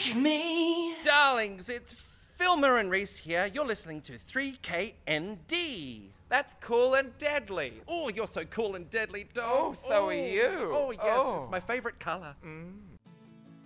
take me. Darlings, it's Filmer and Reese here. You're listening to 3KND. That's cool and deadly. Oh, you're so cool and deadly, dog. Oh, so are you. Oh, yes, Oh. it's my favourite colour.